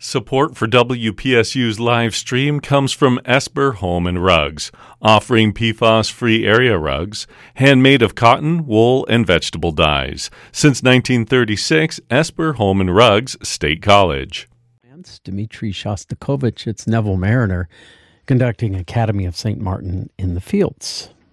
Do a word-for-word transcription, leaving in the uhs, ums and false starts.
Support for W P S U's live stream comes from Esper Home and Rugs, offering P FAS-free area rugs, handmade of cotton, wool, and vegetable dyes. Since nineteen thirty-six, Esper Home and Rugs, State College. Dmitry Shostakovich, it's Neville Mariner, conducting Academy of Saint Martin in the Fields.